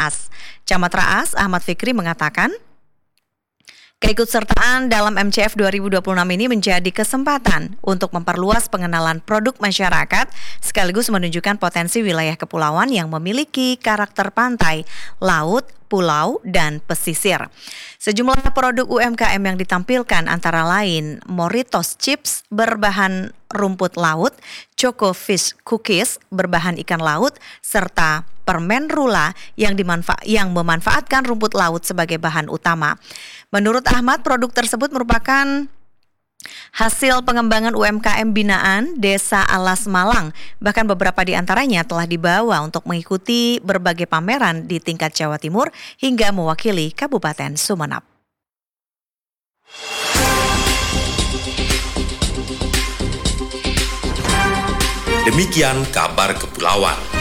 Raas. Camat Raas, Ahmad Fikri mengatakan, keikutsertaan dalam MCF 2026 ini menjadi kesempatan untuk memperluas pengenalan produk masyarakat sekaligus menunjukkan potensi wilayah kepulauan yang memiliki karakter pantai, laut, pulau, dan pesisir. Sejumlah produk UMKM yang ditampilkan antara lain Moritos Chips berbahan rumput laut, Choco Fish Cookies berbahan ikan laut, serta permen rula yang memanfaatkan rumput laut sebagai bahan utama. Menurut Ahmad, produk tersebut merupakan hasil pengembangan UMKM binaan Desa Alas Malang. Bahkan beberapa di antaranya telah dibawa untuk mengikuti berbagai pameran di tingkat Jawa Timur hingga mewakili Kabupaten Sumeneb. Demikian kabar kepulauan.